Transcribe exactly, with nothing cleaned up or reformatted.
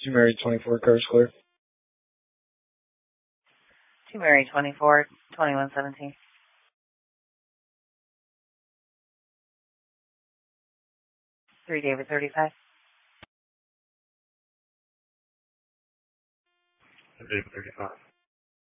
Two Mary twenty-four, cars clear. Two Mary twenty-four, twenty-one seventeen. Three David thirty-five. David thirty-five.